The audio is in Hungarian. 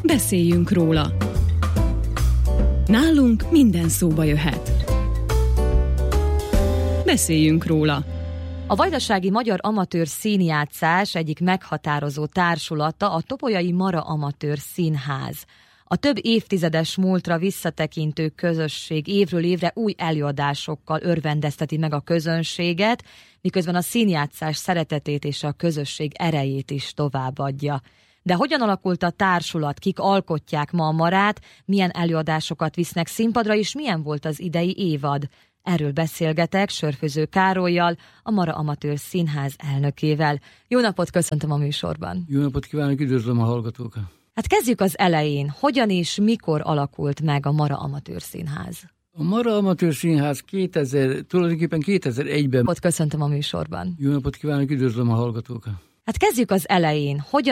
Beszéljünk róla. Nálunk minden szóba jöhet. Beszéljünk róla. A Vajdasági Magyar Amatőr Színjátszás egyik meghatározó társulata a Topolyai Mara Amatőr Színház. A több évtizedes múltra visszatekintő közösség évről évre új előadásokkal örvendezteti meg a közönséget, miközben a színjátszás szeretetét és a közösség erejét is továbbadja. De hogyan alakult a társulat, kik alkotják ma a Marát, milyen előadásokat visznek színpadra, és milyen volt az idei évad? Erről beszélgetek Sörfőző Károllyal, a Mara Amatőr Színház elnökével. Jó napot, köszöntöm a műsorban! Jó napot kívánok, üdvözlöm a hallgatókat! Hát kezdjük az elején. Hogyan és mikor alakult meg a Mara Amatőr Színház? A Mara Amatőr Színház tulajdonképpen 2001-ben... Köszöntöm a műsorban! Jó napot kívánok, üdvözlöm a hallgatókat! Hát kezdjük az elején. Hogyan